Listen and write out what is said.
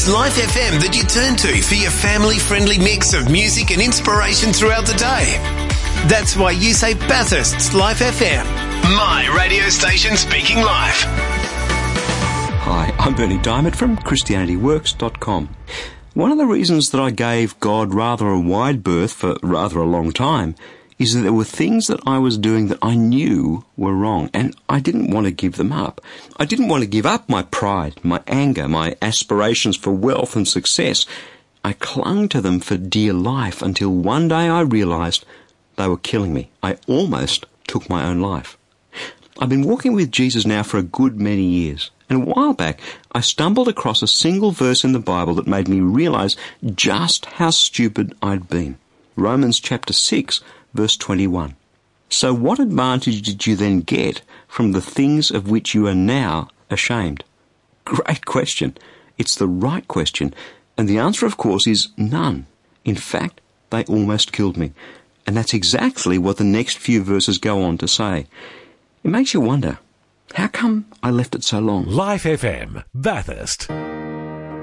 It's Life FM that you turn to for your family-friendly mix of music and inspiration throughout the day. That's why you say Bathurst's Life FM. My radio station speaking life. Hi, I'm Bernie Diamond from ChristianityWorks.com. One of the reasons that I gave God rather a wide berth for rather a long time is that there were things that I was doing that I knew were wrong, and I didn't want to give them up. I didn't want to give up my pride, my anger, my aspirations for wealth and success. I clung to them for dear life until one day I realized they were killing me. I almost took my own life. I've been walking with Jesus now for a good many years, and a while back I stumbled across a single verse in the Bible that made me realize just how stupid I'd been. Romans chapter 6, verse 21. So what advantage did you then get from the things of which you are now ashamed? Great question. It's the right question. And the answer, of course, is none. In fact, they almost killed me. And that's exactly what the next few verses go on to say. It makes you wonder, how come I left it so long? Life FM, Bathurst.